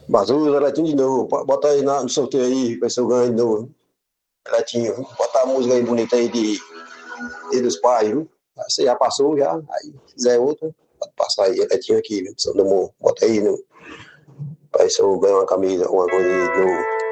Bazuza, Eletinho de novo. Bota aí no sorteio aí, vai ser o ganho de novo. Eletinho, bota a música aí bonita aí de Dia dos Pais, viu? Você já passou já, aí se quiser outra, pode passar aí, Eletinho aqui, viu? São do Amor. Bota aí, no, pra ver se eu ganho uma camisa, alguma coisa de novo.